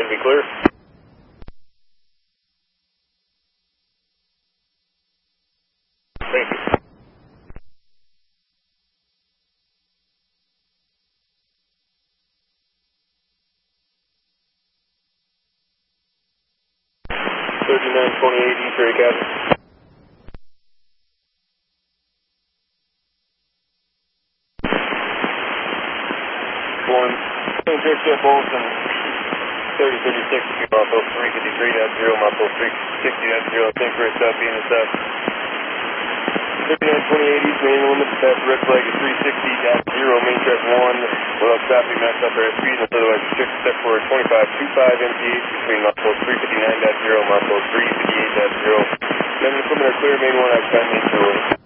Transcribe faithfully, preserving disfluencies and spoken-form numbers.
Gonna be clear. Thank you. thirty-nine twenty-eight East Ray Captain. One. Drift up Olsen. thirty thirty-six, Moppo three fifty-three point zero, Moppo three sixty point zero, think for a sub, being a sub. thirty-nine twenty-eight East main limit, fast red flag is three sixty point zero, main track one, without stopping, max up air speed, otherwise restrict step forward twenty-five point two five M P H between Moppo three fifty-nine point zero, Moppo three fifty-eight point zero. Then the equipment are clear, main one, occupy main two.